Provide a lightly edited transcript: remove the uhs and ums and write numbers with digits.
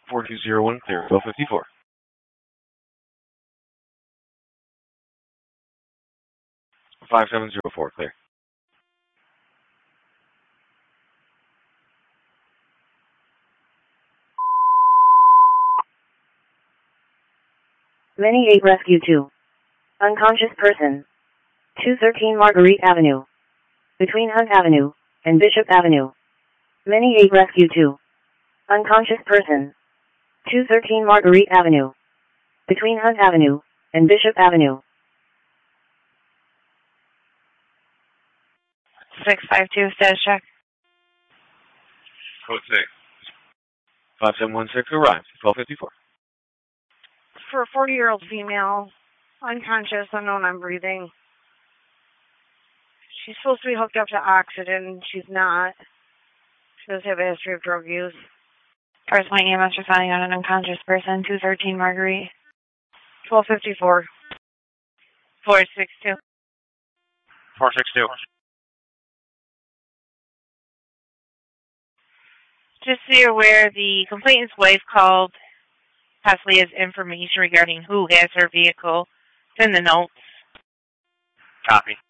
4201, clear, 1254. Five 5704, clear. Many 8 Rescue 2. Unconscious person. 213 Marguerite Avenue. Between Hunt Avenue and Bishop Avenue. Many 8 Rescue 2. Unconscious person. 213 Marguerite Avenue. Between Hunt Avenue and Bishop Avenue. 652, status check. Code 6. 5716 arrived, 1254. For a 40-year-old female, unconscious, unknown, unbreathing. She's supposed to be hooked up to oxygen. She's not. She does have a history of drug use. First point EMS responding on an unconscious person, 213 Marguerite. 1254. 462. 462. Just so you're aware, the complainant's wife called possibly has information regarding who has her vehicle. It's in the notes. Copy.